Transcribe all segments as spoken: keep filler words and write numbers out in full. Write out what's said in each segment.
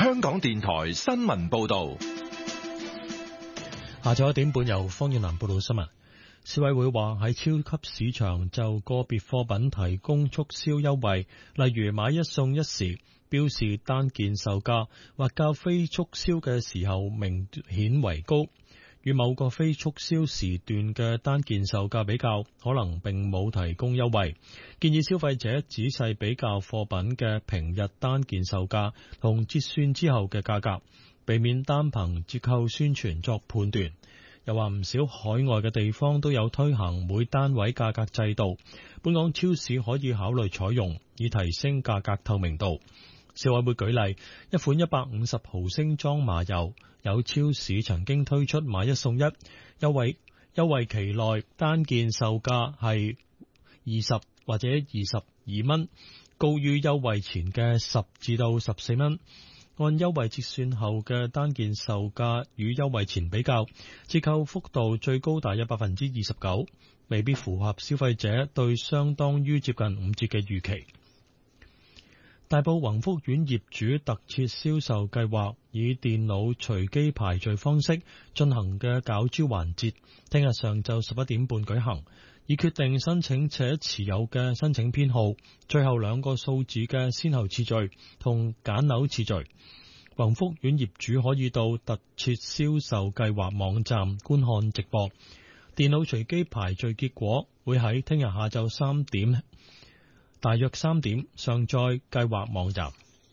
香港電台新聞報道。 下晝一點半由方遠南報道新聞。消委會話喺超級市場就個別貨品提供促銷優惠，例如買一送一時，標示單件售價或較非促銷嘅時候明顯為高，與某個非促銷時段嘅單件售價比較，可能並冇提供優惠。建議消費者仔細比較貨品嘅平日單件售價同折算之後嘅價格，避免單憑折扣宣傳作判斷。又話唔少海外嘅地方都有推行每單位價格制度，本港超市可以考慮採用，以提升價格透明度。消委會舉例，一款一百五十毫升裝麻油，有超市曾經推出買一送一優惠，優惠期內單件售價係二十或者二十二蚊，高於優惠前嘅十至到十四蚊。按優惠折算後嘅單件售價與優惠前比較，折扣幅度最高大約百分之二十九，未必符合消費者對相當於接近五折嘅預期。大埔宏福苑業主特設銷售計劃以電腦隨機排序方式進行嘅攪珠環節，聽日上晝十一點半舉行，以決定申請者持有嘅申請編號、最後兩個數字嘅先後次序同揀樓次序。宏福苑業主可以到特設銷售計劃網站觀看直播。電腦隨機排序結果會喺聽日下晝三點，大約三點上載計劃網站。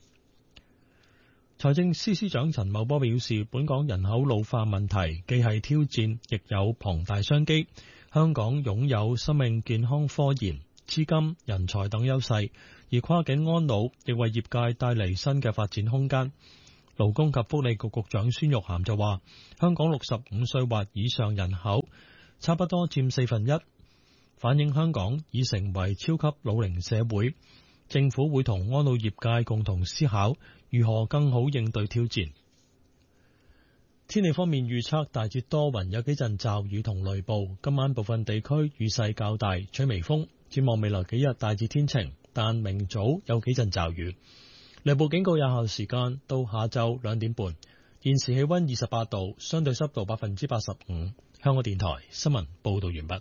財政司司長陳茂波表示，本港人口老化問題既係挑戰，亦有龐大商機。香港擁有生命健康科研、資金、人才等優勢，而跨境安老亦為業界帶嚟新嘅發展空間。勞工及福利局局長孫玉菡就話，香港六十五歲或以上人口差不多佔四分一，反映香港已成為超級老齡社會。政府會同安老業界共同思考如何更好應對挑戰。天氣方面預測大致多雲，有幾陣驟雨同雷暴。今晚部分地區雨勢較大，吹微風。展望未來幾日大致天晴，但明早有幾陣驟雨。雷暴警告有效時間到下晝兩點半。現時氣溫二十八度，相對濕度百分之八十五。香港電台新聞報道完畢。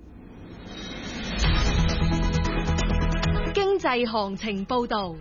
經濟行情報道。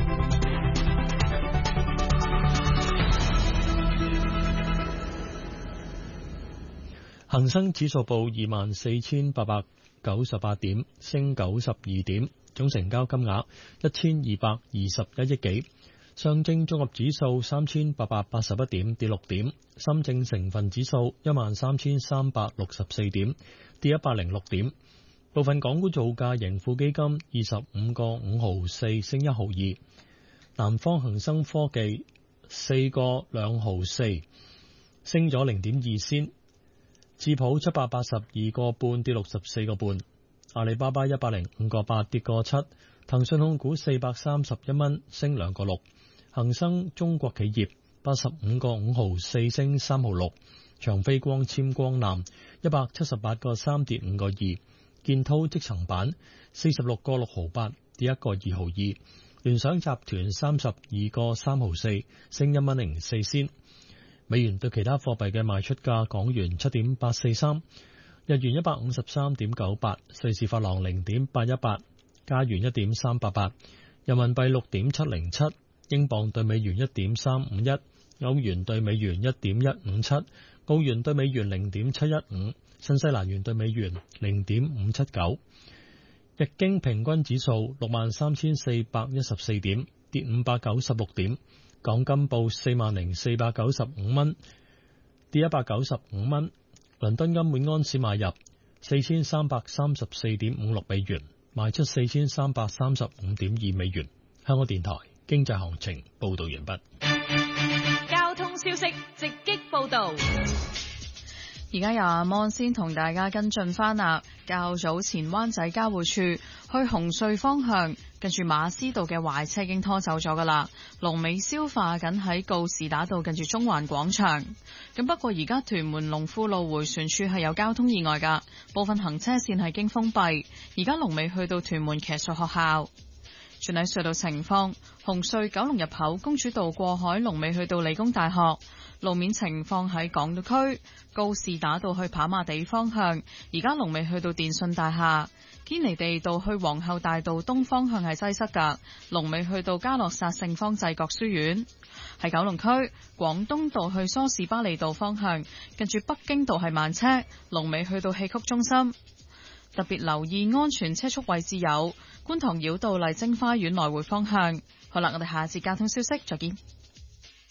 恒生指數報二萬四千八百九十八點，升九十二點，總成交金額一千二百二十一億幾。上證綜合指數三千八百八十一點，跌六點。深證成分指數一萬三千三百六十四點，跌一百零六點。部分港股造價，盈富基金二十五個五毫四，升一毫二。南方恒生科技四個兩毫四，升咗零點二仙。智普七百八十二個半，跌六十四個半。阿里巴巴一百零五個八，跌個七。騰訊控股四百三十一蚊，升兩個六。恒生中國企業八十五個五毫四，升三毫六。長飛光纖光纜一百七十八個三，跌五個二。建滔積層板四十六個六毫八，跌一個二毫二。聯想集團三十二個三毫四，升一蚊零四仙。美元對其他貨幣嘅賣出價：港元七點八四三，日元一百五十三點九八，瑞士法郎零點八一八，加元一點三八八，人民幣六點七零七，英鎊對美元一點三五一，歐元對美元一點一五七，澳元對美元零點七一五，新西蘭元對美元零點五七九。日經平均指數六萬三千四百一十四點，跌五百九十六點。港金報四萬零四百九十五蚊，跌一百九十五蚊。倫敦金每安士買入四千三百三十四點五六美元，賣出四千三百三十五點二美元。香港電台經濟行情報道完畢。 交通消息直擊報道。 而家由阿芒先同大家跟進翻啦。較早前灣仔交匯處去紅隧方向，跟住馬師道嘅壞車已經拖走咗噶啦，龍尾消化緊喺告士打道近住中環廣場。咁不過而家屯門龍富路迴旋處係有交通意外噶，部分行車線係經封閉。而家龍尾去到屯門騎術學校。 轉睇隧道情況，紅隧九龍入口公主道過海龍尾去到理工大學。路面情況喺港島區告士打道去跑馬地方向，而家龍尾去到電信大廈。堅尼地道去皇后大道東方向係擠塞㗎，龍尾去到嘉諾撒聖方濟各書院。喺九龍區廣東道去梳士巴利道方向，近住北京道係慢車，龍尾去到戲曲中心。特別留意安全車速位置有觀塘繞道麗晶花園來回方向。好啦，我哋下次交通消息再見。